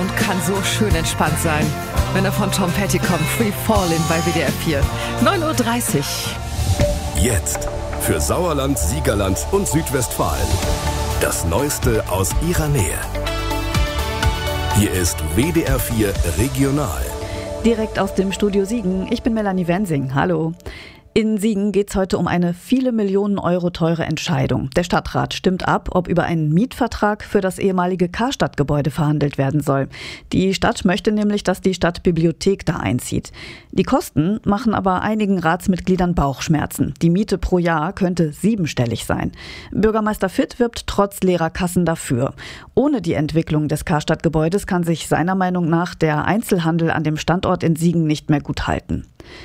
und kann so schön entspannt sein. Wenn er von Tom Petty kommt, Free Fallin' bei WDR 4. 9.30 Uhr. Jetzt für Sauerland, Siegerland und Südwestfalen. Das Neueste aus ihrer Nähe. Hier ist WDR 4 Regional. Direkt aus dem Studio Siegen. Ich bin Melanie Wensing. Hallo. In Siegen geht es heute um eine viele Millionen Euro teure Entscheidung. Der Stadtrat stimmt ab, ob über einen Mietvertrag für das ehemalige Karstadt-Gebäude verhandelt werden soll. Die Stadt möchte nämlich, dass die Stadtbibliothek da einzieht. Die Kosten machen aber einigen Ratsmitgliedern Bauchschmerzen. Die Miete pro Jahr könnte siebenstellig sein. Bürgermeister Fitt wirbt trotz leerer Kassen dafür. Ohne die Entwicklung des Karstadt-Gebäudes kann sich seiner Meinung nach der Einzelhandel an dem Standort in Siegen nicht mehr gut halten.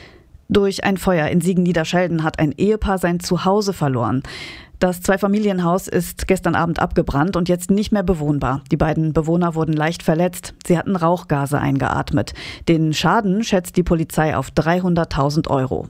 Durch ein Feuer in Siegen-Niederschelden hat ein Ehepaar sein Zuhause verloren. Das Zweifamilienhaus ist gestern Abend abgebrannt und jetzt nicht mehr bewohnbar. Die beiden Bewohner wurden leicht verletzt. Sie hatten Rauchgase eingeatmet. Den Schaden schätzt die Polizei auf 300.000 Euro.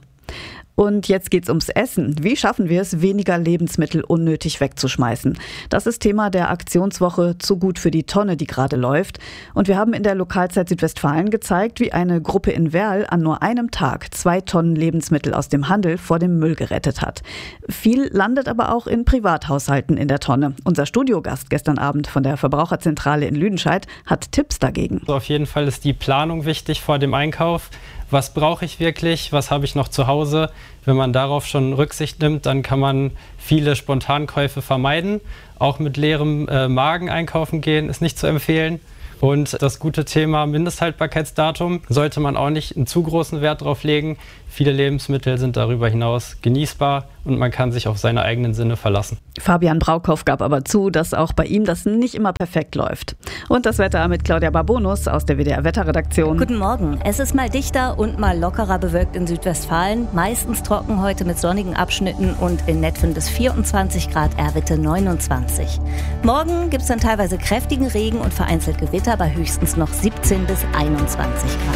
Und jetzt geht's ums Essen. Wie schaffen wir es, weniger Lebensmittel unnötig wegzuschmeißen? Das ist Thema der Aktionswoche Zu gut für die Tonne, die gerade läuft. Und wir haben in der Lokalzeit Südwestfalen gezeigt, wie eine Gruppe in Werl an nur einem Tag 2 Tonnen Lebensmittel aus dem Handel vor dem Müll gerettet hat. Viel landet aber auch in Privathaushalten in der Tonne. Unser Studiogast gestern Abend von der Verbraucherzentrale in Lüdenscheid hat Tipps dagegen. Also auf jeden Fall ist die Planung wichtig vor dem Einkauf. Was brauche ich wirklich? Was habe ich noch zu Hause? Wenn man darauf schon Rücksicht nimmt, dann kann man viele Spontankäufe vermeiden. Auch mit leerem Magen einkaufen gehen ist nicht zu empfehlen. Und das gute Thema Mindesthaltbarkeitsdatum sollte man auch nicht einen zu großen Wert drauf legen. Viele Lebensmittel sind darüber hinaus genießbar und man kann sich auf seine eigenen Sinne verlassen. Fabian Braukauf gab aber zu, dass auch bei ihm das nicht immer perfekt läuft. Und das Wetter mit Claudia Barbonus aus der WDR-Wetterredaktion. Guten Morgen. Es ist mal dichter und mal lockerer bewölkt in Südwestfalen. Meistens trocken heute mit sonnigen Abschnitten und in Netphen bis 24 Grad, Erwitte 29. Morgen gibt es dann teilweise kräftigen Regen und vereinzelt Gewitter bei höchstens noch 17 bis 21 Grad.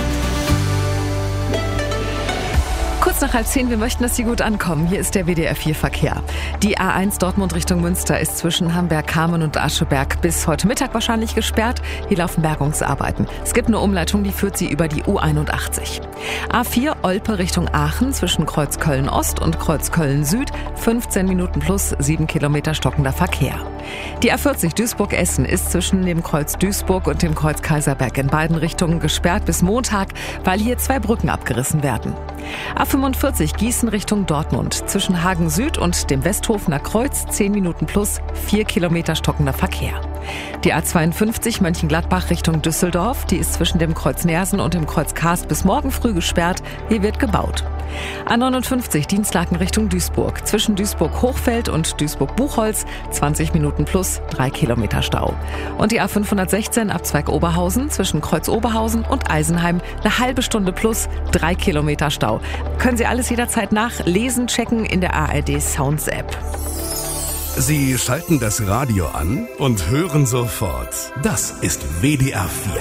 Kurz nach 9:30, wir möchten, dass Sie gut ankommen. Hier ist der WDR 4 Verkehr. Die A1 Dortmund Richtung Münster ist zwischen Hamberg-Kamen und Ascheberg bis heute Mittag wahrscheinlich gesperrt. Hier laufen Bergungsarbeiten. Es gibt eine Umleitung, die führt Sie über die U81. A4 Olpe Richtung Aachen zwischen Kreuz Köln-Ost und Kreuz Köln-Süd. 15 Minuten plus 7 Kilometer stockender Verkehr. Die A40 Duisburg-Essen ist zwischen dem Kreuz Duisburg und dem Kreuz Kaiserberg in beiden Richtungen gesperrt bis Montag, weil hier 2 Brücken abgerissen werden. A45 Gießen Richtung Dortmund zwischen Hagen Süd und dem Westhofener Kreuz 10 Minuten plus 4 Kilometer stockender Verkehr. Die A52 Mönchengladbach Richtung Düsseldorf, die ist zwischen dem Kreuz Nersen und dem Kreuz Karst bis morgen früh gesperrt. Hier wird gebaut. A59 Dienstlaken Richtung Duisburg zwischen Duisburg-Hochfeld und Duisburg-Buchholz 20 Minuten plus 3 Kilometer Stau. Und die A516 Abzweig Oberhausen zwischen Kreuz Oberhausen und Eisenheim eine halbe Stunde plus 3 Kilometer Stau. Können Sie alles jederzeit nachlesen, checken in der ARD Sounds App. Sie schalten das Radio an und hören sofort. Das ist WDR 4.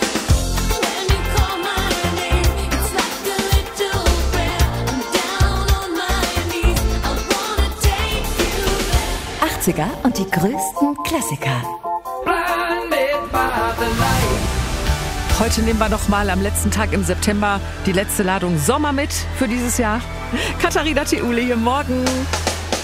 80er und die größten Klassiker. Heute nehmen wir noch mal am letzten Tag im September die letzte Ladung Sommer mit für dieses Jahr. Katharina Theule hier morgen.